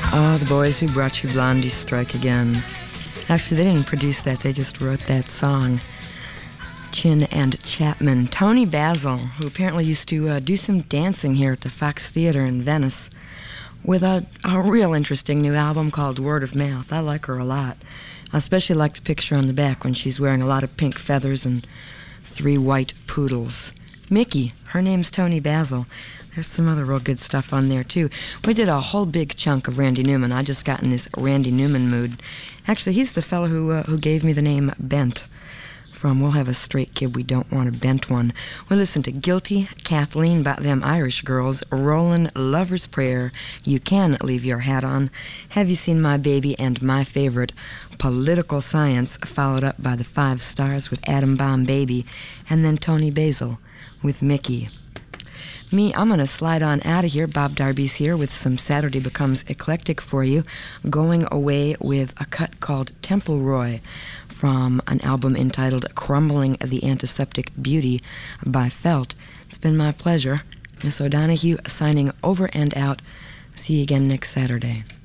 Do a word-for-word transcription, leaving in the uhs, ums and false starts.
Oh, the boys who brought you Blondie strike again. Actually, they didn't produce that. They just wrote that song. Chin and Chapman. Toni Basil, who apparently used to uh, do some dancing here at the Fox Theater in Venice with a, a real interesting new album called Word of Mouth. I like her a lot. I especially like the picture on the back when she's wearing a lot of pink feathers and three white poodles. Mickey, her name's Toni Basil. There's some other real good stuff on there, too. We did a whole big chunk of Randy Newman. I just got in this Randy Newman mood. Actually, he's the fellow who uh, who gave me the name Bent from We'll Have a Straight Kid, We Don't Want a Bent One. We listened to Guilty, Kathleen by them Irish girls, Rollin', Lover's Prayer, You Can Leave Your Hat On, Have You Seen My Baby, and my favorite, Political Science, followed up by the Five Stars with Atom Bomb Baby, and then Toni Basil with Mickey. Me, I'm going to slide on out of here. Bob Darby's here with some Saturday Becomes Eclectic for you, going away with a cut called Temple Roy from an album entitled Crumbling the Antiseptic Beauty by Felt. It's been my pleasure. Miss O'Donoghue signing over and out. See you again next Saturday.